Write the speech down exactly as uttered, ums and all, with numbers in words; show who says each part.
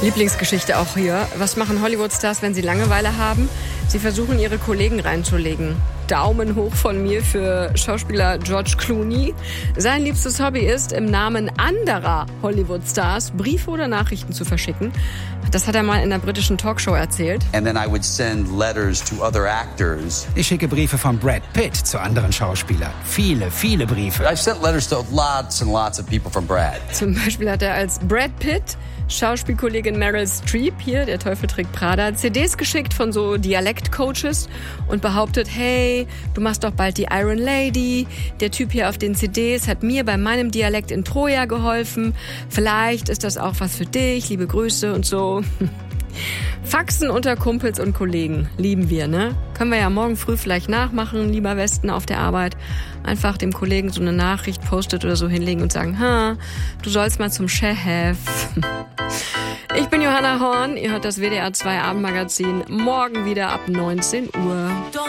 Speaker 1: Lieblingsgeschichte auch hier. Was machen Hollywood-Stars, wenn sie Langeweile haben? Sie versuchen, ihre Kollegen reinzulegen. Daumen hoch von mir für Schauspieler George Clooney. Sein liebstes Hobby ist, im Namen anderer Hollywood-Stars Briefe oder Nachrichten zu verschicken. Das hat er mal in einer britischen Talkshow erzählt.
Speaker 2: And then I would send letters to other actors.
Speaker 3: Ich schicke Briefe von Brad Pitt zu anderen Schauspielern. Viele, viele Briefe.
Speaker 2: I've sent letters to lots and lots of people from Brad.
Speaker 1: Zum Beispiel hat er als Brad Pitt Schauspielkollegin Meryl Streep, hier, der Teufel trägt Prada, C Ds geschickt von so Dialektcoaches und behauptet, hey, du machst doch bald die Iron Lady. Der Typ hier auf den C Ds hat mir bei meinem Dialekt in Troja geholfen. Vielleicht ist das auch was für dich. Liebe Grüße und so. Faxen unter Kumpels und Kollegen. Lieben wir, ne? Können wir ja morgen früh vielleicht nachmachen, lieber Westen, auf der Arbeit. Einfach dem Kollegen so eine Nachricht, Post-it oder so hinlegen und sagen, ha, du sollst mal zum Chef. Ich bin Johanna Horn, ihr hört das W D R zwei Abendmagazin morgen wieder ab neunzehn Uhr.